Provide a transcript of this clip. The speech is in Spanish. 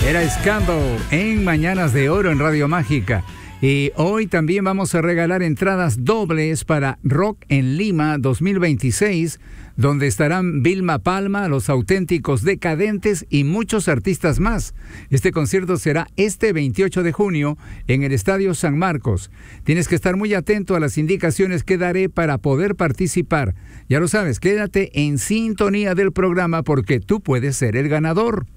Era Scandal en Mañanas de Oro en Radio Mágica. Y hoy también vamos a regalar entradas dobles para Rock en Lima 2026, donde estarán Vilma Palma, Los Auténticos Decadentes y muchos artistas más. Este concierto será este 28 de junio en el Estadio San Marcos. Tienes que estar muy atento a las indicaciones que daré para poder participar. Ya lo sabes, quédate en sintonía del programa porque tú puedes ser el ganador.